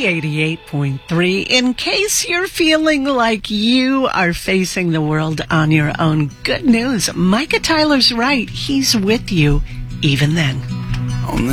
88.3. In case you're feeling like you are facing the world on your own, good news. Micah Tyler's right. He's with you even then. On the